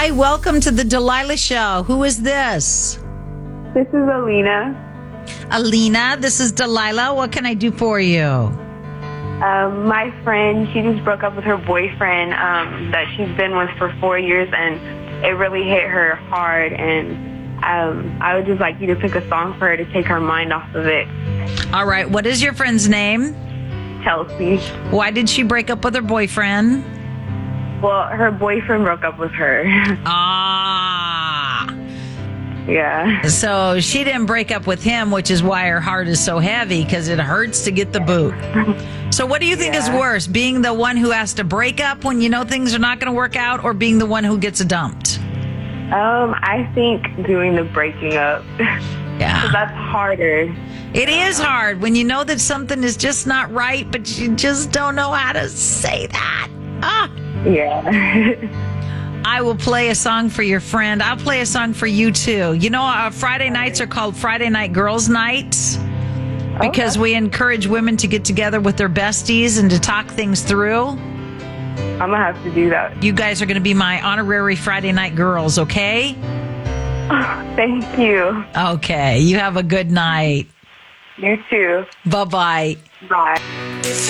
Hi, welcome to the Delilah Show. Who is this? This is Alina. Alina, this is Delilah. What can I do for you? My friend, she just broke up with her boyfriend that she's been with for 4 years, and it really hit her hard. And I would just like you to pick a song for her to take her mind off of it. All right. What is your friend's name? Chelsea. Why did she break up with her boyfriend? Well, her boyfriend broke up with her. Ah. Yeah. So she didn't break up with him, which is why her heart is so heavy, because it hurts to get the boot. So what do you think is worse, being the one who has to break up when you know things are not going to work out, or being the one who gets dumped? I think doing the breaking up. Yeah. 'Cause that's harder. It is hard when you know that something is just not right, but you just don't know how to say that. Ah. Yeah. I will play a song for your friend. I'll play a song for you, too. You know, our Friday nights are called Friday Night Girls Nights because we encourage women to get together with their besties and to talk things through. I'm going to have to do that. You guys are going to be my honorary Friday Night Girls, okay? Thank you. Okay. You have a good night. You too. Bye-bye. Bye.